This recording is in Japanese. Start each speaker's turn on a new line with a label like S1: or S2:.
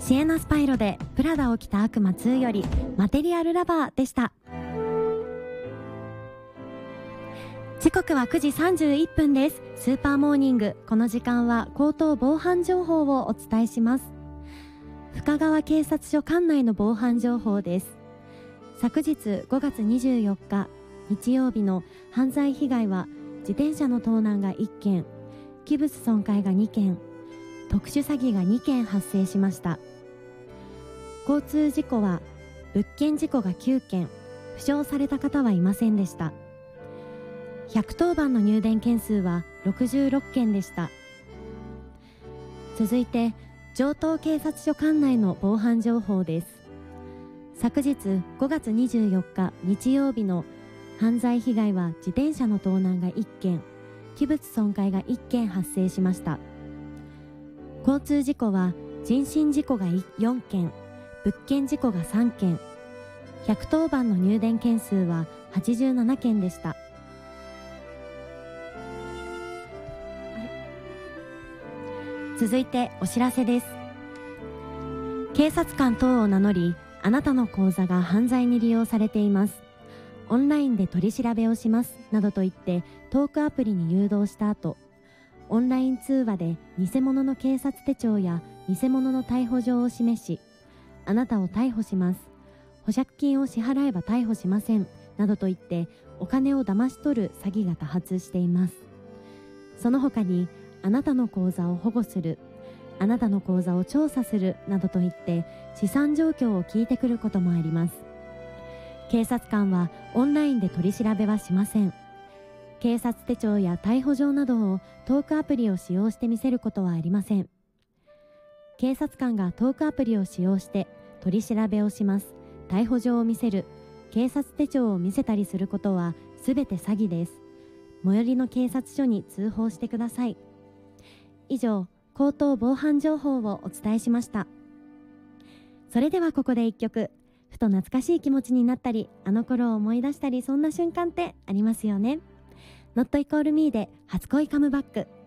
S1: シエナ・スパイロでプラダを着た悪魔2よりマテリアルラバーでした。時刻は9時31分です。スーパーモーニング、この時間は口頭防犯情報をお伝えします。深川警察署管内の防犯情報です。昨日5月24日日曜日の犯罪被害は、自転車の盗難が1件、器物損壊が2件、特殊詐欺が2件発生しました。交通事故は物件事故が9件、負傷された方はいませんでした。110番の入電件数は66件でした。続いて城東警察署管内の防犯情報です。昨日5月24日日曜日の犯罪被害は、自転車の盗難が1件、器物損壊が1件発生しました。交通事故は人身事故が4件、物件事故が3件、110番の入電件数は87件でした。続いてお知らせです。警察官等を名乗り、あなたの口座が犯罪に利用されています。オンラインで取り調べをしますなどと言ってトークアプリに誘導した後、オンライン通話で偽物の警察手帳や偽物の逮捕状を示し、あなたを逮捕します、保釈金を支払えば逮捕しませんなどと言ってお金を騙し取る詐欺が多発しています。その他に、あなたの口座を保護する、あなたの口座を調査するなどと言って資産状況を聞いてくることもあります。警察官はオンラインで取り調べはしません。警察手帳や逮捕状などをトークアプリを使用して見せることはありません。警察官がトークアプリを使用して取り調べをします、逮捕状を見せる、警察手帳を見せたりすることはすべて詐欺です。最寄りの警察署に通報してください。以上、口頭防犯情報をお伝えしました。それではここで一曲。ふと懐かしい気持ちになったり、あの頃を思い出したり、そんな瞬間ってありますよね。Not Equal Me で初恋カムバック。